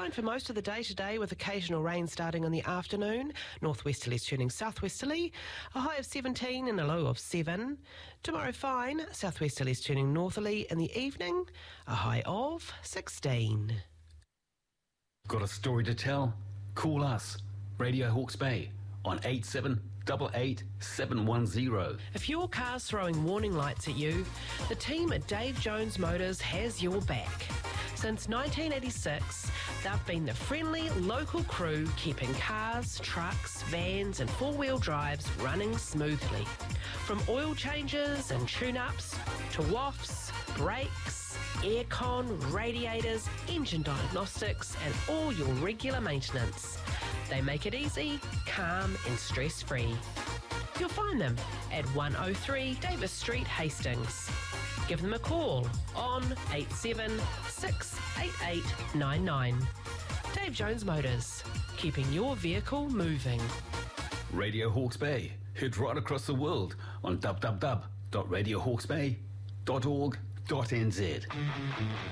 fine for most of the day today, with occasional rain starting in the afternoon. Northwesterlies turning southwesterly. A high of 17 and a low of 7. Tomorrow fine. Southwesterlies turning northerly in the evening. A high of 16. Got a story to tell? Call us. Radio Hawke's Bay on 8788 710. If your car's throwing warning lights at you, the team at Dave Jones Motors has your back. Since 1986, they've been the friendly local crew keeping cars, trucks, vans and four-wheel drives running smoothly. From oil changes and tune-ups to wafts, brakes, aircon, radiators, engine diagnostics and all your regular maintenance. They make it easy, calm and stress-free. You'll find them at 103 Davis Street, Hastings. Give them a call on 87688899. Dave Jones Motors, keeping your vehicle moving. Radio Hawke's Bay, heard right across the world on www.radiohawksbay.org.nz.